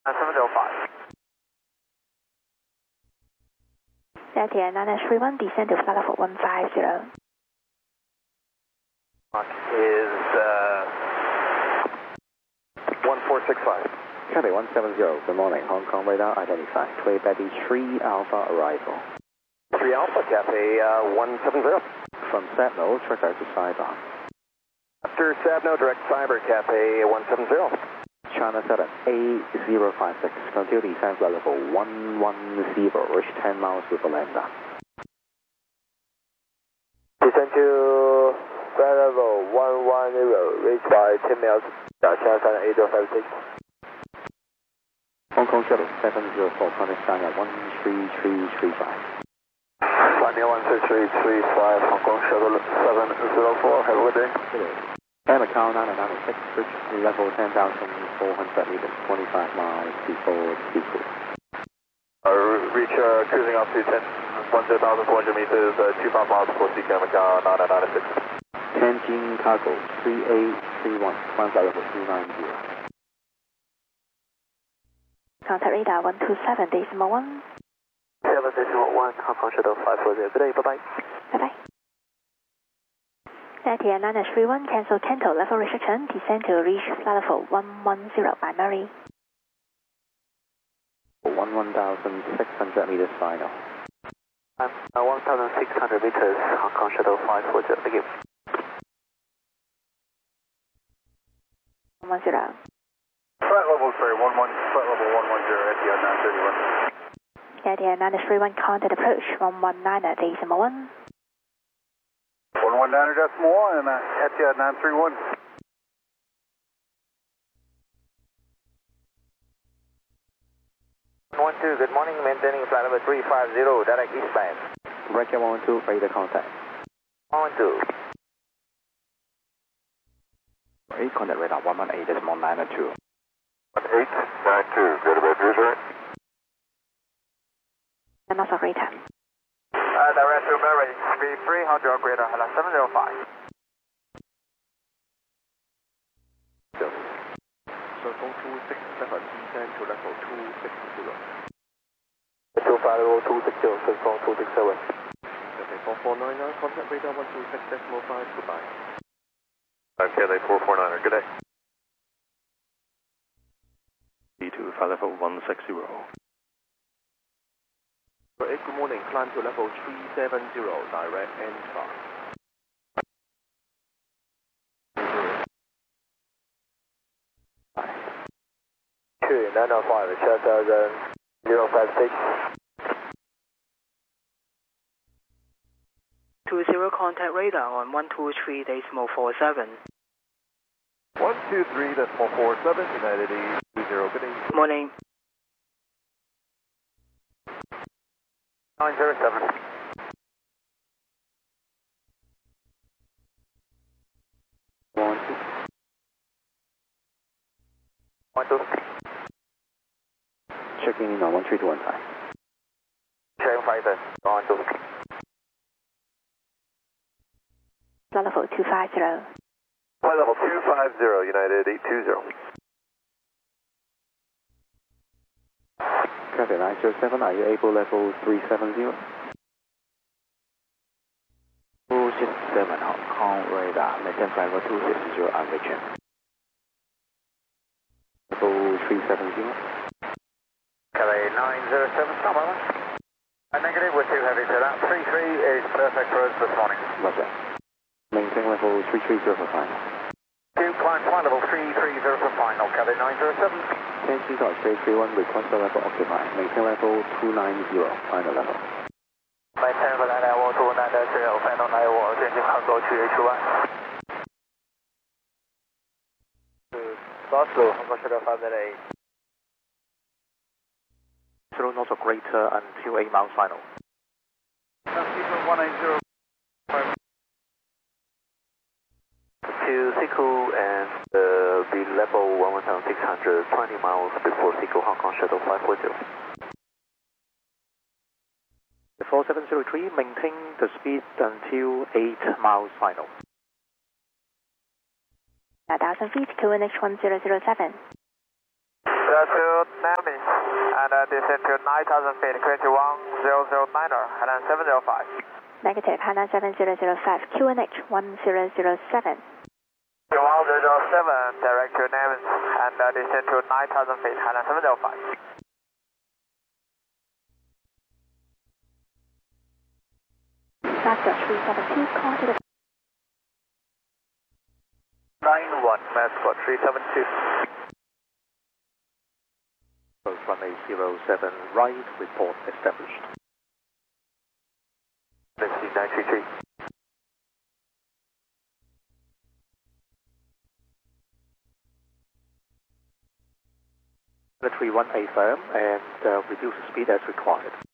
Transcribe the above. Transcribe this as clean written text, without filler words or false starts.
705. Delta 931, descend to flight level 150. Is 1465. Cathay 170, good morning. Hong Kong radar identified. Clear Betty 3 Alpha arrival. 3 Alpha, Cathay 170. From Sabno, trigger to Saigon. After Sabno, direct cyber, Cathay 170. China 7 8056, continue descent flight level 110, reach 10 miles with a lambda. Descend to flight level 110, reach by 10 miles, China 7 8056. Hong Kong shuttle 704, contact China 13335. China 13335, Hong Kong shuttle 704, have a good day. Macau 996, reach level 10,400 meters, 25 miles before Siku. Reach cruising altitude 10,400 meters, 25 miles before Siku, Macau 996. Tianjin cargo 3831, climb flight level 290. Contact radar 127.1. 7.1, Hong Kong shuttle 540. Good day, bye-bye. Bye-bye. Delta 931, cancel Kanto level restriction, descend to reach flight level 110 by Murray. 1,600 meters final. 1,600 meters, Hong Kong shuttle 540. Thank you. 110. Flight level 3, 11, flight level 110, Etihad 931. Delta 931, contact approach 119.1. 119.1, Etihad 931. 12, good morning, maintaining flight level 350, direct eastbound. Record 112, radar contact. 112. 8 contact radar 118.902. 1892, go to bed, user. And also radar. Direct to Murray, speed 300, greater, 705. Circle 267, descend to level 260. To flight level 260, circle 267. Okay, 4499, contact radar 126.5, goodbye. Okay, 449er, good day. B2, flight level 160. 8, good morning, climb to level 370, direct N5. 905, Shuttle 056. 20 contact radar on 123.47. 123.47, United 20, good day. Morning. 907. 12. Checking in on 13215. Checking 5 then, 12. Flight level 250. Flight level 250, United 820. Cathay 907, are you able level 370? 267, Hong Kong radar, maintain flight level 260, average. Level 370. Cathay 907, stop on. Negative, we're too heavy, so that 33 is perfect for us this morning. Roger. Maintain level 330 for final. 2, climb flight level 330 for final, Cathay 907. Tianjin Dodge 331, request level occupied. Maintain level 290, final level. Maintain level 290, final level, Tianjin cargo 281. Oslo, Hong Kong shuttle 508. Zero knots or greater until 8 miles final. 180. To Siku and be level 1,600, 20 miles before Siku, Hong Kong shuttle 540. 4703, maintain the speed until 8 miles final. 1,000 feet, QNH 1007. to Namis and descend to 9,000 feet, QNH1009er, Highland 705. Negative, Highland 7005, QNH 1007. 1007, direct to Namis and descend to 9,000 feet, Highland 705. Foxtrot 372, call to the 91, Mascot 372. Approach runway 07 right, report established. Let's see, 933. The 318 firm and reduce the speed as required.